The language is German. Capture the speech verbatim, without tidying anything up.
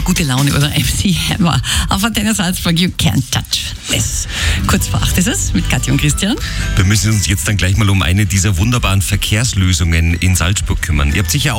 gute Laune, oder? M C Hammer. Auf Antenne Salzburg, you can't touch this. Kurz vor acht ist es mit Katja und Christian. Wir müssen uns jetzt dann gleich mal um eine dieser wunderbaren Verkehrslösungen in Salzburg kümmern. Ihr habt sicher